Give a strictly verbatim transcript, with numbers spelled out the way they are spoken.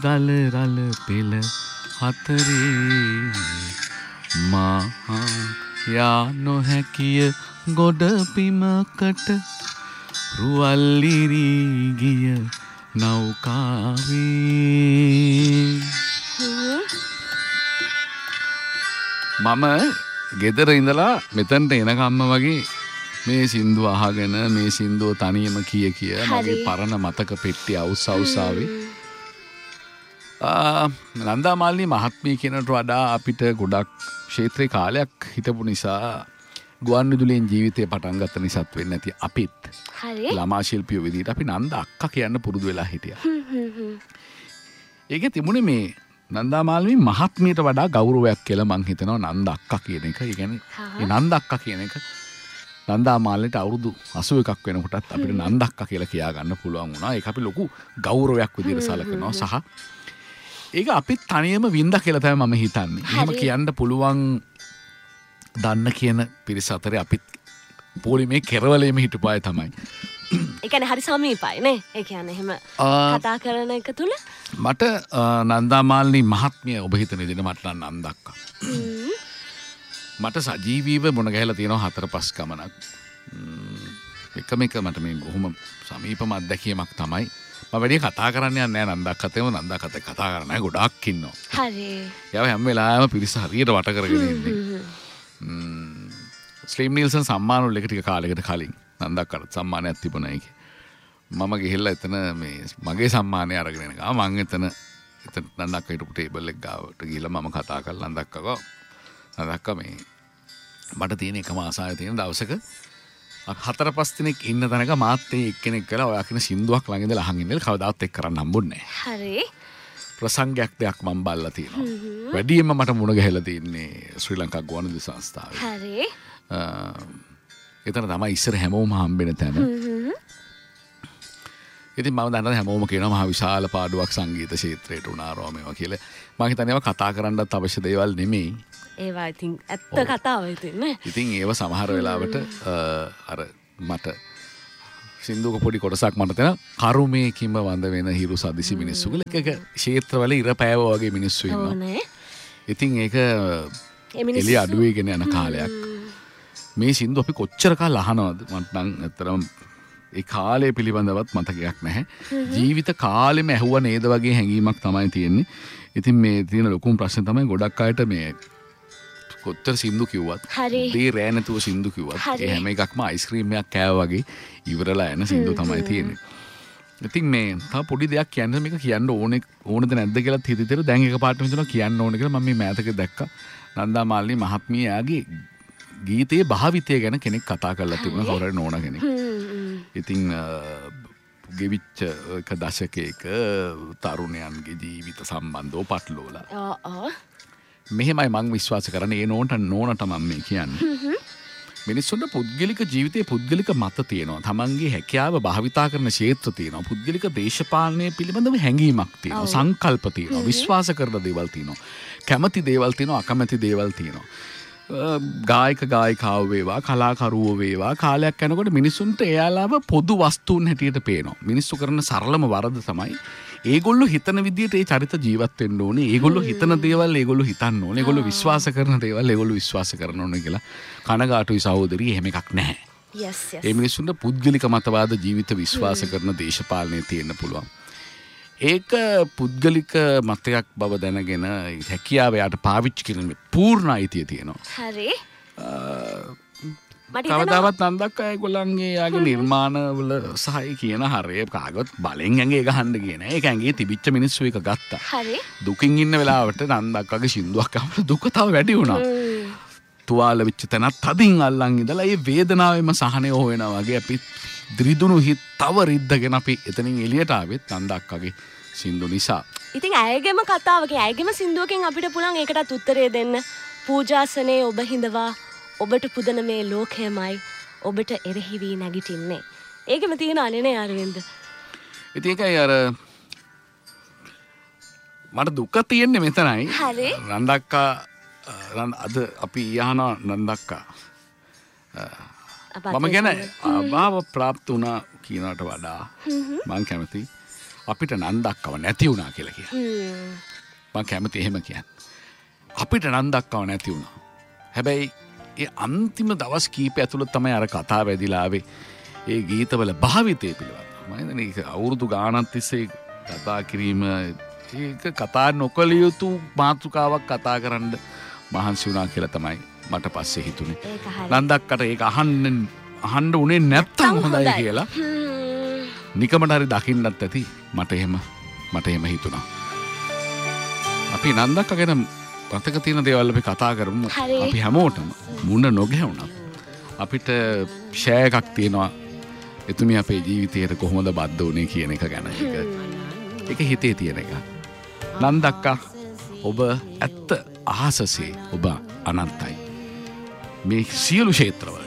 ගල රළ පෙළ හතරේ මහා යා නොහැකිය ගොඩ පිමකට රුවල්ලිරි ගිය නෞකාවේ මම ගෙදර ඉඳලා මෙතනට එනකම්ම වගේ මේ සින්දුව අහගෙන මේ සින්දුව තනියම කිය කිය මගේ පරණ මතක පෙට්ටිය අවුස් අවුසාවේ නන්දා මාලිනී මහත්මිය කියනට වඩා අපිට ගොඩක් ක්ෂේත්‍රේ කාලයක් හිටපු නිසා ගුවන්විදුලියෙන් ජීවිතය පටන් ගත්ත නිසාත් වෙන්නේ නැති අපිත් ළමා ශිල්පියෝ විදිහට අපි නන්ද අක්කා කියන්න පුරුදු වෙලා හිටියා. ඒකේ තිබුණේ මේ නන්දා මාලිනී මහත්මියට වඩා ගෞරවයක් කියලා මං හිතනවා නන්ද අක්කා කියන එක. ඒ කියන්නේ මේ නන්ද අක්කා කියන එක නන්දා මාලිනීට අවුරුදු අසූ එකක් වෙනකොටත් අපිට නන්ද අක්කා කියලා කියා ගන්න පුළුවන් වුණා. ඒක අපි ලොකු ගෞරවයක් විදිහට සැලකනවා සහ ඒක අපි තනියම වින්දා කියලා තමයි මම හිතන්නේ. එහෙම කියන්න පුළුවන් දන්න කියන පිරිස අතරේ අපිත් පොලිමේ කෙරවලේම හිටපු අය තමයි. ඒ කියන්නේ හරි සමීපයි නේ. ඒ කියන්නේ එහෙම කතා කරන එක තුල මට නන්දා මාලිනී මහත්මිය ඔබ හිතන විදිහට මට නම් නන්ද අක්කා. මට සජීවීව මුණ ගැහිලා තියෙනවා හතර පහ ගමනක්. එකම එක මට මේ බොහොම සමීපම අත්දැකීමක් තමයි. මම වැඩි කතා කරන්න යන්නේ නැහැ නන්ද අක්කත් එක්ක නන්ද අක්කත් එක්ක කතා කරන්නේ ගොඩාක් ඉන්නවා. හරි. යාව හැම වෙලාවෙම පිරිස හරියට වට කරගෙන ඉන්නේ. ස්ලීම් නීල්සන් සම්මාන වල එක ටික කාලයකට කලින් නන්ද අක්කට සම්මානයක් තිබුණා ඒකේ. මම ගිහිල්ලා එතන මේ මගේ සම්මානය අරගෙන එනවා. මම එතන එතන නන්ද අක්ක හිටපු ටේබල් එක ගාවට ගිහිල්ලා මම කතා කරලා නන්ද අක්කව නන්ද අක්කා මේ මට තියෙන එකම ආසාව තියෙන දවසක හතර පස් දිනක් ඉන්න තැනක මාත් ඒ එක්කෙනෙක් කියලා ඔයා කියන සින්දුවක් ළඟ ඉඳලා අහන් ඉඳලා කවදාවත් එක් කරන්න හම්බුන්නේ නැහැ. හරි. ප්‍රසංගයක් දෙයක් මම බල්ලා තියෙනවා. වැඩියෙන්ම මට මුණ ගැහිලා තියෙන්නේ ශ්‍රී ලංකා ගුවන්විදුලි සංස්ථාවේ. හරි. එතන තමයි ඉස්සර හැමෝම හම්බෙන තැන. ඉතින් මම දන්නවා හැමෝම කියනවා මහ විශාල පාඩුවක් සංගීත ක්ෂේත්‍රයට උනාරෝ මේවා කියලා. මම හිතන්නේ ඒවා කතා කරන්නත් අවශ්‍ය දේවල් නෙමෙයි. ඒවා ඉතින් ඇත්ත කතාව ඉතින් නේ. ඉතින් ඒව සමහර වෙලාවට අර මට සින්දුවක පොඩි කොටසක් මට තන කරුමේ කිඹ වඳ වෙන හිරු සදිසි මිනිස්සු කියලා එක එක ක්ෂේත්‍රවල ඉර පෑව වගේ මිනිස්සු ඉන්නවා. ඉතින් ඒක එළිය අඩුවේගෙන යන කාලයක්. මේ සින්දුව අපි කොච්චර කාල අහනවද මට නම් ඇත්තටම ඒ කාලය පිළිබඳවත් මතකයක් නැහැ. ජීවිත කාලෙම ඇහුව නේද වගේ හැඟීමක් තමයි තියෙන්නේ. ඉතින් මේ තියෙන ලොකුම ප්‍රශ්නේ තමයි ගොඩක් අයට මේ කොච්චර සින්දු කිව්වත් ඒ රෑ නැතුව සින්දු කිව්වත් ඒ හැම එකක්ම අයිස්ක්‍රීම් එකක් කෑවා වගේ ඉවරලා යන සින්දු තමයි තියෙන්නේ. ඉතින් මේ තව පොඩි දෙයක් කියන්න මේක කියන්න ඕනේ ඕනද නැද්ද කියලා හිතේතර දැන් එකපාරටම හිතනවා කියන්න ඕනේ කියලා මම මේ මෑතක දැක්කා නන්දා මාලිනී මහත්මිය යාගේ ගීතයේ භාවිතය ගැන කෙනෙක් කතා කරලා තිබුණා කවුරු හරි නෝනා කෙනෙක්. ඉතින් ගෙවිච්ච එක දශකයක තරුණයන්ගේ ජීවිත සම්බන්ධව පටලවලා. මෙහෙමයි මං විශ්වාස කරන්නේ ඒ නෝනට නෝනට මම මේ කියන්නේ. මිනිස්සුන්ට පුද්ගලික ජීවිතයේ පුද්ගලික මත තියෙනවා. තමන්ගේ හැකියාව භාවිතා කරන ක්ෂේත්‍ර තියෙනවා. පුද්ගලික දේශපාලනය පිළිබඳව හැඟීමක් තියෙනවා. සංකල්ප තියෙනවා. විශ්වාස කරන දේවල් තියෙනවා. කැමති දේවල් තියෙනවා. අකමැති දේවල් තියෙනවා. ගායක ගායිකාව වේවා කලාකරුවෝ වේවා කාලයක් යනකොට මිනිසුන්ට එයාලාව පොදු වස්තුන් හැටියට පේනවා. මිනිස්සු කරන සරලම වරද තමයි ඒගොල්ලෝ හිතන විදිහට ඒ චරිත ජීවත් වෙන්න ඕනේ. ඒගොල්ලෝ හිතන දේවල් ඒගොල්ලෝ හිතන්න ඕනේ. ඒගොල්ලෝ විශ්වාස කරන දේවල් ඒගොල්ලෝ විශ්වාස කරන්න ඕනේ කියලා කනගාටුයි සහෝදරී. එහෙම එකක් නැහැ. yes yes. ඒ මිනිස්සුන්ට පුද්ගලික මතවාද ජීවිත විශ්වාස කරන දේශපාලනයේ තියෙන්න පුළුවන්. ඒක පුද්ගලික මතයක් බව දැනගෙන හැකියාව යාට පාවිච්චි කිරීම පූර්ණ අයිතිය තියෙනවා. හරි. කවදාවත් නන්දක් අයගොල්ලන්ගේ යාගේ නිර්මාණවල සහය කියන හරය කාගවත් බලෙන් ඇඟේ ගහන්න කියන. ඒක ඇඟේ තිබිච්ච මිනිස්සු එක ගත්තා. හරි. දුකින් ඉන්න වෙලාවට නන්දක්ගේ සින්දුවක් අහලා දුක තව වැඩි වුණා. තුවාල වෙච්ච තැනත් තදින් අල්ලන් ඉඳලා ඒ වේදනාවෙම සහනය හොයනවා වගේ අපි ද්‍රිදුණු හිත තව රිද්දගෙන අපි එතනින් එළියට ආවෙත් නන්දක්ගේ සින්දු නිසා. ඉතින් ඇයගේම කතාවක ඇයගේම සින්දුවකින් අපිට පුළුවන් ඒකටත් උත්තරේ දෙන්න. පූජාසනේ ඔබ හිඳවා ඔබට පුදන මේ ලෝකයමයි ඔබට එරෙහි වී නැගිටින්නේ. ඒකෙම තියෙන අනේ අරවින්ද. ඉතින් ඒකයි අර මට දුක තියෙන්නේ මෙතනයි. හරි. නන්දක්කා අද අපි යහනවා නන්දක්කා. මම ගැන අභාව ප්‍රාප්ත වුණා කියනට වඩා මං කැමති අපිට නන්දක්කව නැති වුණා කියලා කිය. මං කැමති එහෙම කියන්න. අපිට නන්දක්කව නැති වුණා. හැබැයි ඒ අන්තිම දවස් කීප ඇතුළත තමයි අර කතා වැදිලාවේ ඒ ගීතවල භාවිතය පිළිබඳ. මම හිතන්නේ ඒක අවුරුදු ගාණක් තිස්සේ කතා කිරීම ඒක කතා නොකළ යුතු මාතෘකාවක් කතා කරන්න මහන්සි වුණා කියලා තමයි මට පස්සේ හිතුනේ. නන්දක්කට ඒක අහන්න අහන්න උනේ නැත්තම් හොඳයි කියලා. නිකමට හරි දකින්නත් ඇති මට එහෙම මට එහෙම හිතුණා. අපි නන්දක්ක ගැන මතක තියෙන දේවල් අපි කතා කරමු. අපි හැමෝටම මුණ නොගැහුණා. අපිට ෂෑ එකක් තියෙනවා. එතුමිය අපේ ජීවිතයට කොහොමද බද්ධ වුනේ කියන එක ගැන. ඒක ඒක හිතේ තියෙන එක. නන්දක්කා ඔබ ඇත්ත අහසසේ ඔබ අනන්තයි. මේ සියලු ක්ෂේත්‍රවල